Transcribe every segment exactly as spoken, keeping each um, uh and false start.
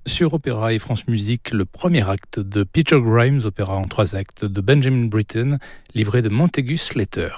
Sur Opéra et France Musique, le premier acte de Peter Grimes, opéra en trois actes de Benjamin Britten, livré de Montagu Slater.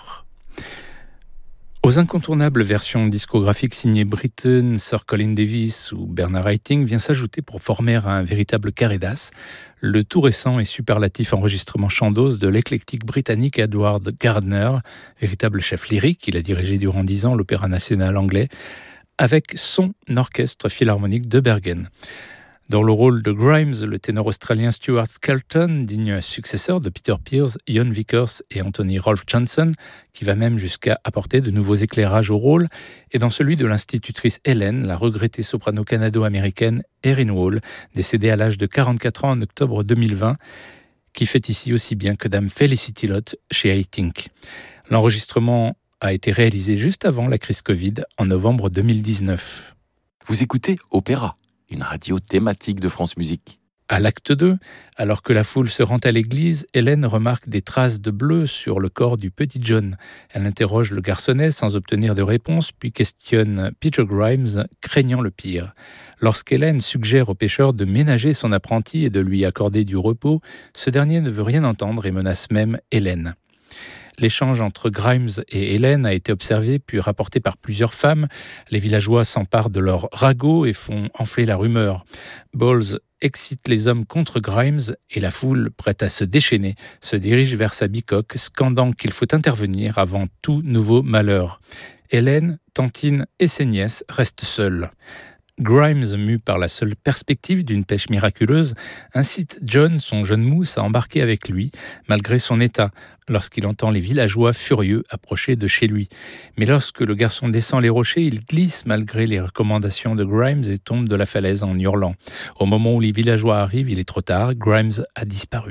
Aux incontournables versions discographiques signées Britten, Sir Colin Davis ou Bernard Haitink vient s'ajouter pour former un véritable carré d'as le tout récent et superlatif enregistrement chant-d'os de l'éclectique britannique Edward Gardner, véritable chef lyrique. Il a dirigé durant dix ans l'Opéra national anglais avec son orchestre philharmonique de Bergen. Dans le rôle de Grimes, le ténor australien Stuart Skelton, digne successeur de Peter Pears, Jon Vickers et Anthony Rolfe Johnson, qui va même jusqu'à apporter de nouveaux éclairages au rôle, et dans celui de l'institutrice Hélène, la regrettée soprano canado-américaine Erin Wall, décédée à l'âge de quarante-quatre ans en octobre deux mille vingt, qui fait ici aussi bien que Dame Felicity Lott chez Haitink. L'enregistrement a été réalisé juste avant la crise Covid, en novembre deux mille dix-neuf. Vous écoutez Opéra, une radio thématique de France Musique. À l'acte deux, alors que la foule se rend à l'église, Hélène remarque des traces de bleu sur le corps du petit John. Elle interroge le garçonnet sans obtenir de réponse, puis questionne Peter Grimes, craignant le pire. Lorsqu'Hélène suggère au pêcheur de ménager son apprenti et de lui accorder du repos, ce dernier ne veut rien entendre et menace même Hélène. L'échange entre Grimes et Hélène a été observé puis rapporté par plusieurs femmes. Les villageois s'emparent de leur ragot et font enfler la rumeur. Bowles excite les hommes contre Grimes et la foule, prête à se déchaîner, se dirige vers sa bicoque, scandant qu'il faut intervenir avant tout nouveau malheur. Hélène, Tantine et ses nièces restent seules. Grimes, mu par la seule perspective d'une pêche miraculeuse, incite John, son jeune mousse, à embarquer avec lui, malgré son état, lorsqu'il entend les villageois furieux approcher de chez lui. Mais lorsque le garçon descend les rochers, il glisse malgré les recommandations de Grimes et tombe de la falaise en hurlant. Au moment où les villageois arrivent, il est trop tard, Grimes a disparu.